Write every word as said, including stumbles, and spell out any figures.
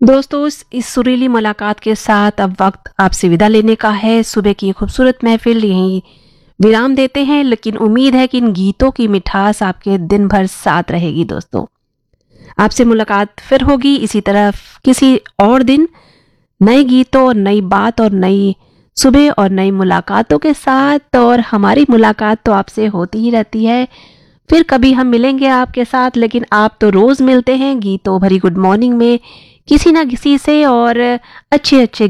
दोस्तों इस इस सुरीली मुलाकात के साथ अब वक्त आपसे विदा लेने का है। सुबह की ये खूबसूरत महफिल यहीं विराम देते हैं, लेकिन उम्मीद है कि इन गीतों की मिठास आपके दिन भर साथ रहेगी। दोस्तों आपसे मुलाकात फिर होगी इसी तरह किसी और दिन, नए गीतों और नई बात और नई सुबह और नई मुलाकातों के साथ। और हमारी मुलाकात तो आपसे होती ही रहती है, फिर कभी हम मिलेंगे आपके साथ, लेकिन आप तो रोज मिलते हैं गीतों भरी गुड मॉर्निंग में किसी ना किसी से और अच्छे अच्छे